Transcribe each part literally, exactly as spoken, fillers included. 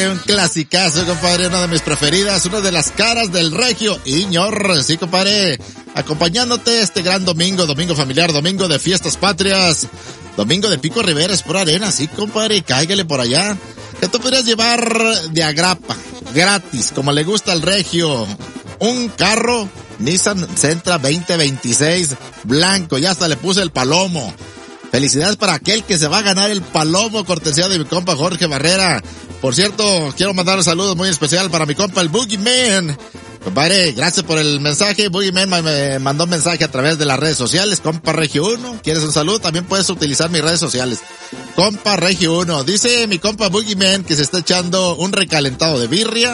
un clasicazo, compadre, una de mis preferidas, una de las caras del regio Iñor, sí, compadre, acompañándote este gran domingo, domingo familiar, domingo de fiestas patrias, domingo de Pico Rivera, es pura arena, sí, compadre, cáigale por allá, que tú podrías llevar de agrapa, gratis, como le gusta al regio, un carro Nissan Sentra veinte veintiséis, blanco, ya hasta le puse el palomo. Felicidades para aquel que se va a ganar el palomo, cortesía de mi compa Jorge Barrera. Por cierto, quiero mandar un saludo muy especial para mi compa el Boogeyman. Compadre, gracias por el mensaje. Boogeyman me mandó un mensaje a través de las redes sociales. Compa Regio uno, ¿quieres un saludo? También puedes utilizar mis redes sociales. Compa Regio uno, dice mi compa Boogeyman que se está echando un recalentado de birria.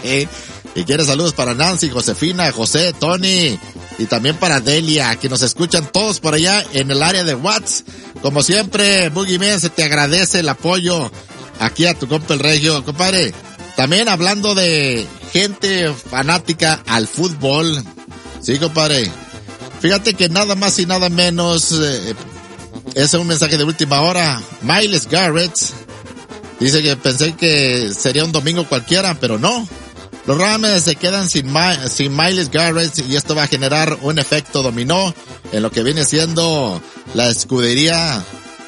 Y quiere saludos para Nancy, Josefina, José, Tony y también para Delia, que nos escuchan todos por allá en el área de Watts. Como siempre, Boogeyman, se te agradece el apoyo aquí a tu compa el Regio, compadre. También hablando de gente fanática al fútbol. Sí, compadre. Fíjate que nada más y nada menos, eh, es un mensaje de última hora. Myles Garrett dice que pensé que sería un domingo cualquiera, pero no. Los Rams se quedan sin, sin Myles Garrett y esto va a generar un efecto dominó en lo que viene siendo la escudería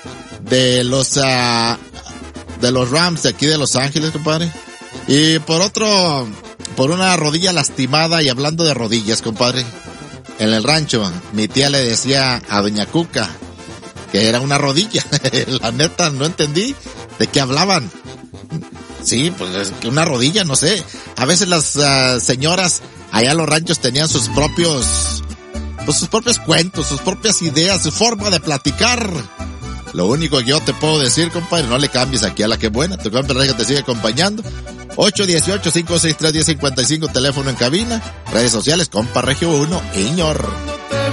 de los uh, de los Rams de aquí de Los Ángeles, compadre. Y por otro, por una rodilla lastimada, y hablando de rodillas, compadre, en el rancho, mi tía le decía a doña Cuca que era una rodilla. La neta, no entendí de qué hablaban. Sí, pues es que una rodilla, no sé. A veces las uh, señoras allá en los ranchos tenían sus propios, pues sus propios cuentos, sus propias ideas, su forma de platicar. Lo único que yo te puedo decir, compadre, no le cambies aquí a la que buena. Tu compa Regio te sigue acompañando. ocho uno ocho, cinco seis tres, uno cero cinco cinco, teléfono en cabina. Redes sociales, compa Regio uno, Iñor.